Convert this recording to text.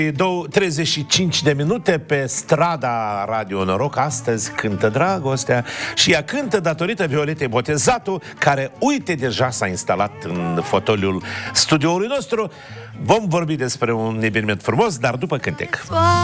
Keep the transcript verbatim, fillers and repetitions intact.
treizeci și cinci de minute pe strada Radio Noroc. Astăzi cântă Dragostea și ea cântă datorită Violetei Botezatu, care, uite, deja s-a instalat în fotoliul studioului nostru. Vom vorbi despre un eveniment frumos, dar după cântec.